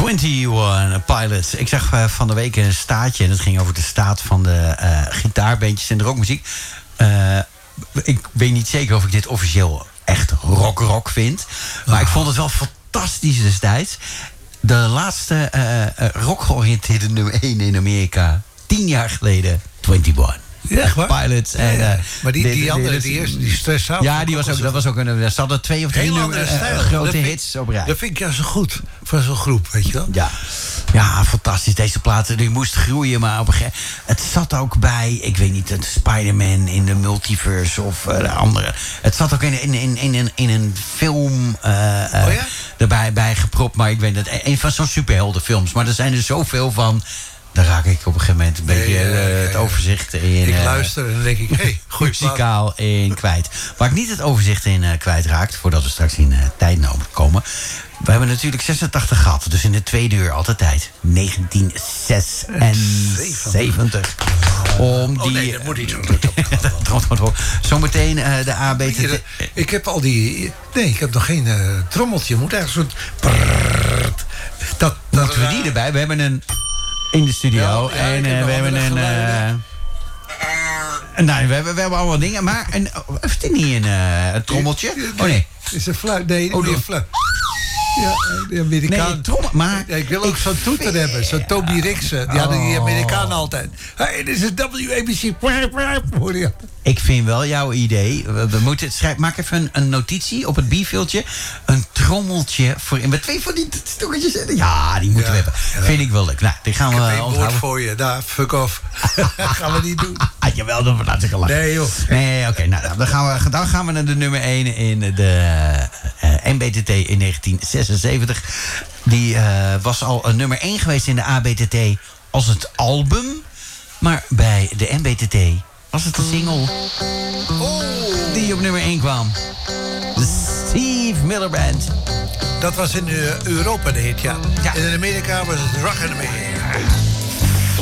21 Pilots. Ik zag van de week een staatje en het ging over de staat van de gitaarbandjes en de rockmuziek. Ik weet niet zeker of ik dit officieel echt rock vind. Maar ik vond het wel fantastisch destijds. De laatste rock-georiënteerde nummer 1 in Amerika. 10 jaar geleden, 21. Ja, echt waar? Pilots. Ja, En, maar die andere, die eerste, die Stress Out. Ja, dat was ook een... Ze hadden 2 of 3 grote hits op rij. Dat vind ik juist zo goed van zo'n groep, weet je wel? Ja, fantastisch. Deze platen, die moest groeien, maar op een gegeven moment... Het zat ook bij, ik weet niet, een Spider-Man in de multiverse of de andere. Het zat ook in een film erbij bij gepropt, maar ik weet het. Een van zo'n superheldenfilms. Maar er zijn er zoveel van... Dan raak ik op een gegeven moment een beetje het overzicht in... Ik luister en dan denk ik, hey, goed muzikaal in kwijt. Waar ik niet het overzicht in kwijtraakt, voordat we straks in tijdnood komen... We hebben natuurlijk 86 gehad, dus in de tweede uur altijd tijd. 1976. Nee, dat moet niet zo. Zometeen de ABTT. Ik heb al die... Nee, ik heb nog geen trommeltje. Moet eigenlijk zo'n... Moeten we die erbij? We hebben een... In de studio. Ja, en we hebben een... nou, we hebben allemaal dingen. Maar heeft hij niet een trommeltje? Oh nee. Is een fluit? Nee, niet een fluit. Ja, de Amerikaan. Nee, trommel, maar... Ja, ik wil ook zo'n toeter hebben. Zo'n Toby Rixen. Die hadden die Amerikanen altijd. Hey, dit is een WABC. Hoor je? Ik vind wel jouw idee. We moeten maak even een notitie op het bierveeltje. Een trommeltje voor... Met 2 van die stokkertjes. Ja, die moeten we hebben. Ja. Vind ik wel leuk. Nou, die gaan we onthouden. Woord voor je. Daar, fuck off. Gaan we niet doen. Jawel, dat wordt hartstikke lachen. Nee, joh. Nee, oké. Nou, dan gaan we naar de nummer 1 in de NBTT in 1976. Die was al nummer 1 geweest in de ABTT als het album. Maar bij de NBTT was het de single die op nummer 1 kwam. De Steve Miller Band. Dat was in Europa de hit, ja. En in Amerika was het Rock and America.